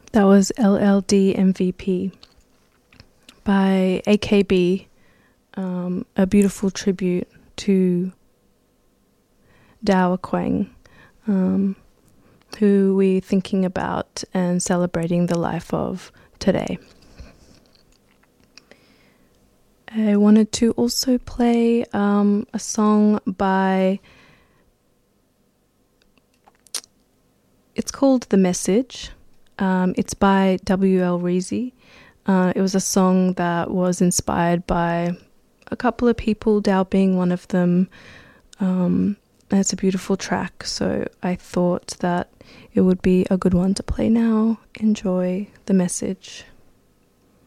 That was LLD MVP by AKB, a beautiful tribute to Dao Quang, who we're thinking about and celebrating the life of today. I wanted to also play a song by... It's called The Message. It's by W.L. Reezy. It was a song that was inspired by a couple of people, Dao being one of them. It's a beautiful track, so I thought that it would be a good one to play now. Enjoy The Message.